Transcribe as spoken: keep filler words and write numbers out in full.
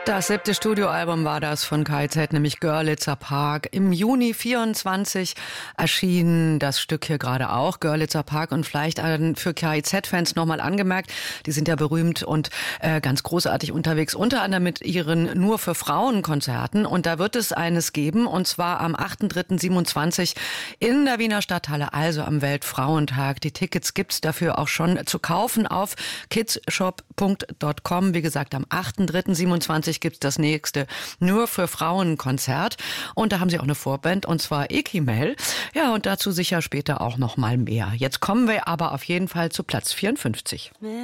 Das siebte Studioalbum war das von K I Z, nämlich Görlitzer Park. Im Juni vierundzwanzig erschien das Stück hier gerade auch, Görlitzer Park. Und vielleicht für K I Z-Fans nochmal angemerkt, die sind ja berühmt und äh, ganz großartig unterwegs, unter anderem mit ihren Nur für Frauen-Konzerten. Und da wird es eines geben, und zwar am achter dritter siebenundzwanzig in der Wiener Stadthalle, also am Weltfrauentag. Die Tickets gibt's dafür auch schon zu kaufen auf kidsshop punkt com. Wie gesagt, am achter dritter siebenundzwanzig gibt's das nächste Nur für Frauen-Konzert. Und da haben sie auch eine Vorband, und zwar Ekimel. Ja, und dazu sicher später auch noch mal mehr. Jetzt kommen wir aber auf jeden Fall zu Platz vierundfünfzig.